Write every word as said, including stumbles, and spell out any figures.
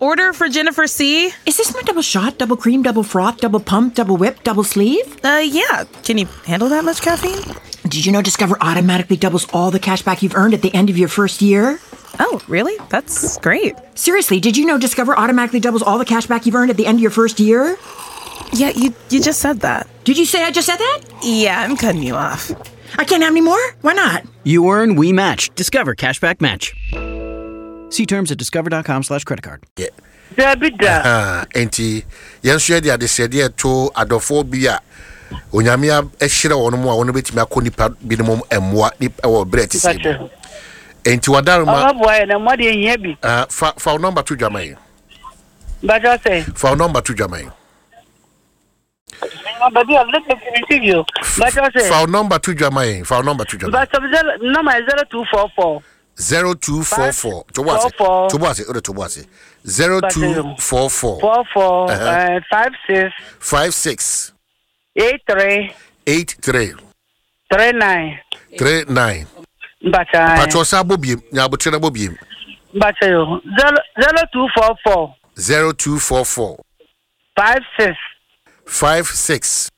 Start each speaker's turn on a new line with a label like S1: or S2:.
S1: order for Jennifer C.
S2: Is this my double shot, double cream, double froth, double pump, double whip, double sleeve?
S1: Uh, yeah. Can you handle that much caffeine?
S2: Did you know Discover automatically doubles all the cash back you've earned at the end of your first year?
S1: Oh, really? That's great.
S2: Seriously, did you know Discover automatically doubles all the cash back you've earned at the end of your first year?
S1: Yeah, you you just said that.
S2: Did you say I just said that?
S1: Yeah, I'm cutting you off.
S2: I can't have any more? Why not?
S3: You earn, we match. Discover Cashback Match. See terms at discover.com slash credit card.
S4: Yeah.
S5: Dabida.
S4: Ah, enti yen so de ade sede to adofo bi a onyamia ehire wono mu a wono betimi akonipa binom emmoa ni e wo breti se. Enti wadaruma.
S5: Oh boy, na mo de ehia bi.
S4: Ah, fa fa number two Jamai.
S5: Bajo say.
S4: Fa number two Jamai.
S5: But you let me receive you. Bajo say.
S4: Fa number two Jamai. Fa number two Jamai.
S5: But number zero two four four.
S4: zero two four four. To what? To what? To what? zero two four four.
S5: four four uh, five six.
S4: five six.
S5: eight three.
S4: eight three.
S5: three nine.
S4: three nine.
S5: Bacha.
S4: Pacho sa bobiem, nya botre bobiem.
S5: Bacha yo. zero two four four.
S4: zero two four four.
S5: five six.
S4: five six.